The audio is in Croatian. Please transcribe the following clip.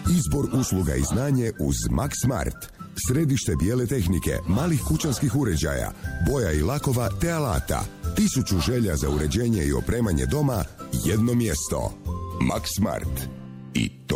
Izbor usluga i znanje uz Max Smart. Središte bijele tehnike, malih kućanskih uređaja, boja i lakova te alata. 1000 želja za uređenje i opremanje doma, jedno mjesto. Max Smart. I to